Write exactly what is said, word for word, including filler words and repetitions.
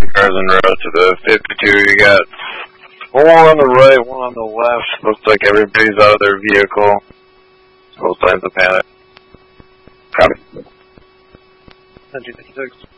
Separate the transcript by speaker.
Speaker 1: Cars en route to the fifty-two. You got four on the right, one on the left. Looks like everybody's out of their vehicle. No signs of panic. Copy.
Speaker 2: ten two fifty-six.